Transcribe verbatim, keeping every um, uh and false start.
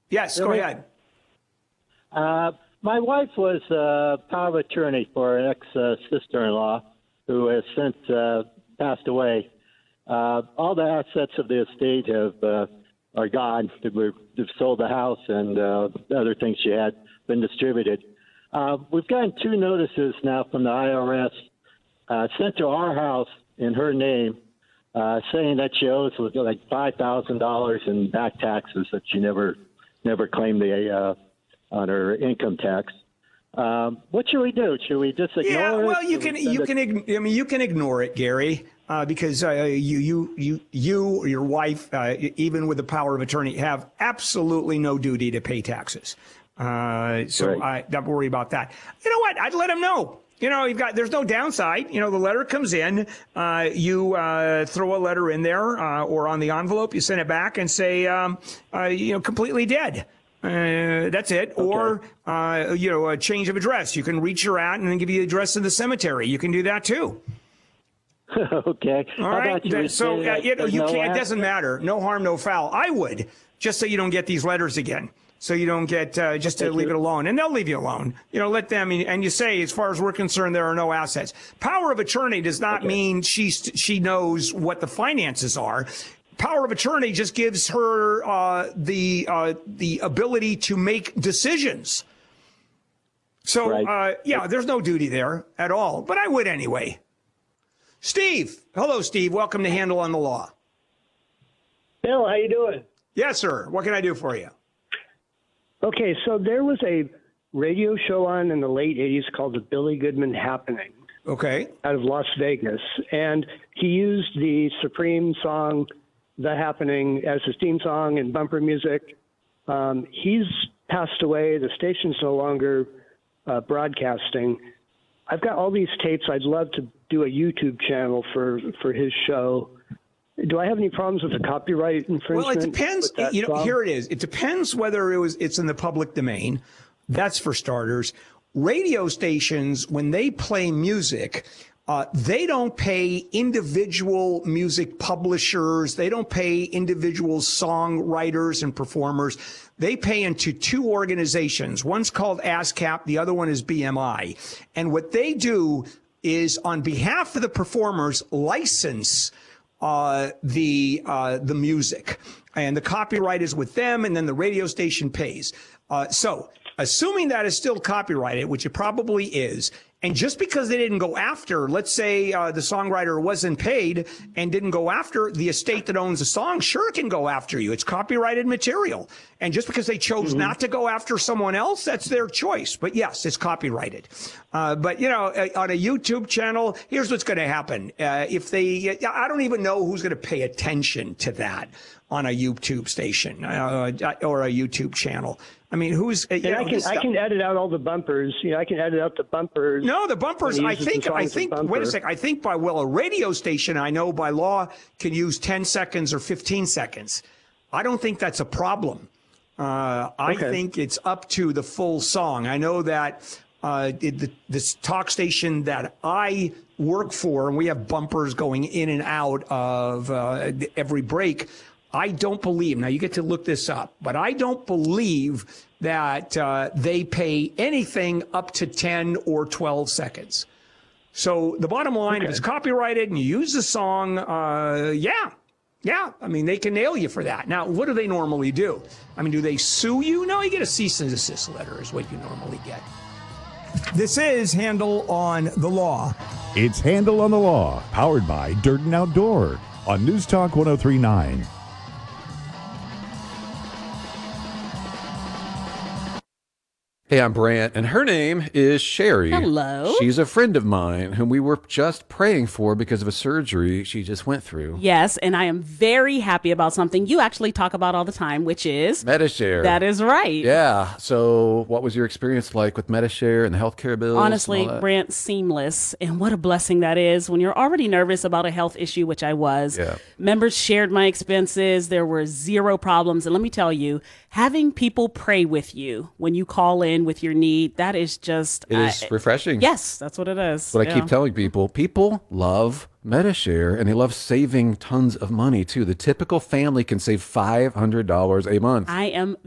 Yes, go ahead. Uh, my wife was uh, power of attorney for an ex-sister-in-law who has since uh, passed away. Uh, all the assets of the estate have uh, are gone. We've sold the house, and uh, other things she had been distributed. Uh, we've gotten two notices now from the I R S uh, sent to our house in her name, uh, saying that she owes like five thousand dollars in back taxes that she never never claimed the uh, on her income tax. Um, what should we do? Should we just ignore yeah, it? well, you Should can we send you it- can ign- I mean you can ignore it, Gary, uh, because uh, you you you you or your wife, uh, even with the power of attorney, have absolutely no duty to pay taxes. Uh, so Right. I don't worry about that. You know what? I'd let them know. You know, you've got there's no downside. You know, the letter comes in, uh, you uh, throw a letter in there, uh, or on the envelope, you send it back and say, um, uh, you know, completely dead. Uh, that's it. Okay. Or, uh, you know, a change of address. You can reach her out and then give you the address in the cemetery. You can do that too. Okay. All How right. about you That- so say uh, that you, know, there's you no can't. It doesn't asset? matter. No harm, no foul. I would, just so you don't get these letters again. So you don't get uh, just to Thank leave you. it alone, and they'll leave you alone. You know, let them. And you say, as far as we're concerned, there are no assets. Power of attorney does not Okay. mean she she knows what the finances are. Power of attorney just gives her uh, the uh, the ability to make decisions. So Right. uh, yeah, there's no duty there at all. But I would anyway. Steve, hello, Steve. Welcome to Handle on the Law. Bill, how you doing? Yes, sir. What can I do for you? Okay, so there was a radio show on in the late eighties called The Billy Goodman Happening Okay. out of Las Vegas, and he used the Supreme song The Happening as his theme song and bumper music. Um, he's passed away. The station's no longer uh, broadcasting. I've got all these tapes. I'd love to do a YouTube channel for, for his show. Do I have any problems with the copyright infringement? Well, it depends. with that You know, song? here it is. It depends whether it was it's in the public domain. That's for starters. Radio stations, when they play music, uh, they don't pay individual music publishers. They don't pay individual songwriters and performers. They pay into two organizations. One's called ASCAP. The other one is B M I. And what they do is, on behalf of the performers, license uh, the uh, the music, and the copyright is with them, and then the radio station pays. Uh, so, assuming that is still copyrighted, which it probably is, and just because they didn't go after, let's say uh, the songwriter wasn't paid and didn't go after the estate that owns the song, sure, it can go after you. It's copyrighted material. And just because they chose Mm-hmm. not to go after someone else, that's their choice. But yes, it's copyrighted. Uh, but, you know, uh, on a YouTube channel, here's what's going to happen. Uh, if they, I don't even know who's going to pay attention to that on a YouTube station uh, or a YouTube channel. I mean, who's, you And know, I can this I stuff- can edit out all the bumpers. You know, I can edit out the bumpers. No, the bumpers. when he I uses the think. song I as a think. Wait a bumper. sec. I think by well, a radio station, I know by law can use ten seconds or fifteen seconds. I don't think that's a problem. Uh, I Okay. think it's up to the full song. I know that uh, it, the, this talk station that I work for, and we have bumpers going in and out of uh, every break. I don't believe. Now you get to look this up, but I don't believe that uh, they pay anything up to ten or twelve seconds. So the bottom line, if it's copyrighted and you use the song, uh, yeah, yeah. I mean, they can nail you for that. Now, what do they normally do? I mean, do they sue you? No, you get a cease and desist letter is what you normally get. This is Handle on the Law. It's Handle on the Law, powered by Dirt and Outdoor on News Talk one oh three point nine. Hey, I'm Brant, and her name is Sherry. Hello. She's a friend of mine whom we were just praying for because of a surgery she just went through. Yes, and I am very happy about something you actually talk about all the time, which is Metashare. that is right. Yeah. So, what was your experience like with Metashare and the healthcare bills? Honestly, and all that? Brant, seamless. And what a blessing that is when you're already nervous about a health issue, which I was. Yeah. Members shared my expenses. There were zero problems. And let me tell you, having people pray with you when you call in with your need, that is just... It is I- refreshing. Yes, that's what it is. That's what I Yeah. keep telling people. People love Metashare, and they love saving tons of money, too. The typical family can save five hundred dollars a month. I am